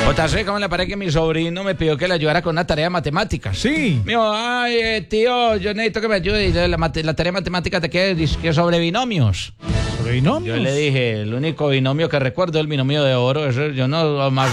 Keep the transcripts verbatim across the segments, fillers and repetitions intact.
J C, ¿cómo le parece que mi sobrino me pidió que le ayudara con una tarea de matemáticas? Sí. Me dijo, ay, eh, tío, yo necesito que me ayude. Y la, mate- la tarea de matemáticas te queda dice que sobre binomios. ¿Sobre binomios? Yo le dije, el único binomio que recuerdo es el binomio de oro. Eso yo no más.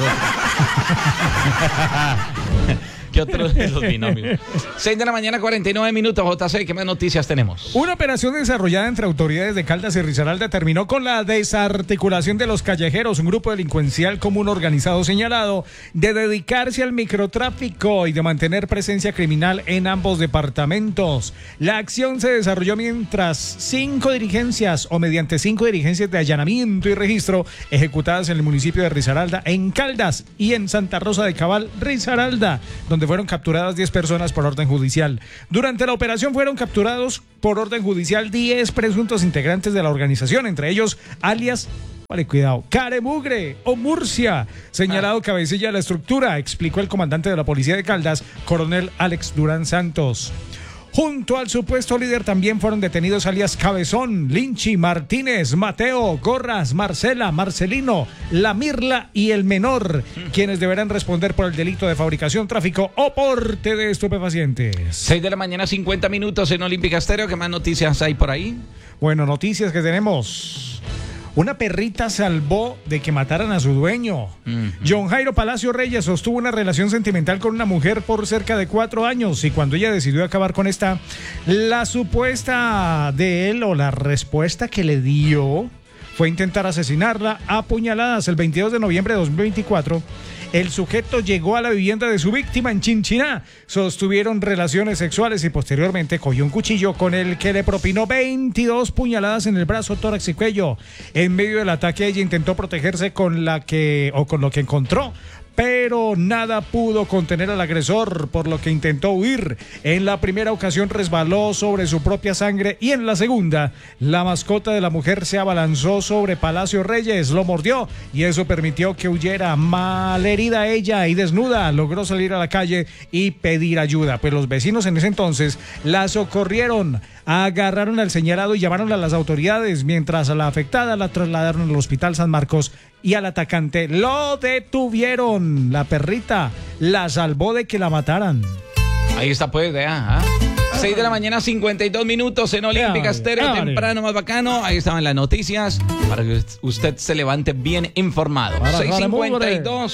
¿Qué otros de los binomios? seis de la mañana, cuarenta y nueve minutos, J C, ¿qué más noticias tenemos? Una operación desarrollada entre autoridades de Caldas y Risaralda terminó con la desarticulación de los callejeros, un grupo delincuencial común organizado señalado de dedicarse al microtráfico y de mantener presencia criminal en ambos departamentos. La acción se desarrolló mientras cinco dirigencias o mediante cinco dirigencias de allanamiento y registro ejecutadas en el municipio de Risaralda, en Caldas y en Santa Rosa de Cabal, Risaralda, donde fueron capturadas diez personas por orden judicial. Durante la operación fueron capturados por orden judicial diez presuntos integrantes de la organización, entre ellos alias, vale, cuidado, Caremugre o Murcia, señalado ah. cabecilla de la estructura, explicó el comandante de la policía de Caldas, coronel Alex Durán Santos. Junto al supuesto líder también fueron detenidos alias Cabezón, Linchi, Martínez, Mateo, Gorras, Marcela, Marcelino, La Mirla y el Menor, quienes deberán responder por el delito de fabricación, tráfico o porte de estupefacientes. seis de la mañana, cincuenta minutos en Olímpica Estéreo. ¿Qué más noticias hay por ahí? Bueno, noticias que tenemos. Una perrita salvó de que mataran a su dueño. Uh-huh. John Jairo Palacio Reyes sostuvo una relación sentimental con una mujer por cerca de cuatro años y cuando ella decidió acabar con esta, la supuesta de él o la respuesta que le dio fue intentar asesinarla a puñaladas. El veintidós de noviembre de dos mil veinticuatro, el sujeto llegó a la vivienda de su víctima en Chinchiná, sostuvieron relaciones sexuales y posteriormente cogió un cuchillo con el que le propinó veintidós puñaladas en el brazo, tórax y cuello. En medio del ataque ella intentó protegerse con la que o con lo que encontró, pero nada pudo contener al agresor, por lo que intentó huir. En la primera ocasión resbaló sobre su propia sangre y en la segunda, la mascota de la mujer se abalanzó sobre Palacio Reyes, lo mordió y eso permitió que huyera. Malherida ella y desnuda, logró salir a la calle y pedir ayuda. Pues los vecinos en ese entonces la socorrieron, agarraron al señalado y llamaron a las autoridades, mientras a la afectada la trasladaron al Hospital San Marcos y al atacante lo detuvieron. La perrita la salvó de que la mataran. Ahí está pues, vea. ¿ah? seis de la mañana, cincuenta y dos minutos en Olímpica Estéreo, temprano más bacano. Ahí estaban las noticias para que usted se levante bien informado. seis cincuenta y dos.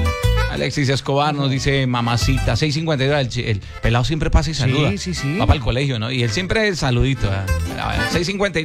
Alexis Escobar nos dice mamacita. seis cincuenta y dos. El, el pelado siempre pasa y saluda. Sí, sí, sí. Va para el colegio, ¿no? Y él siempre es saludito. ¿eh? seis cincuenta y dos.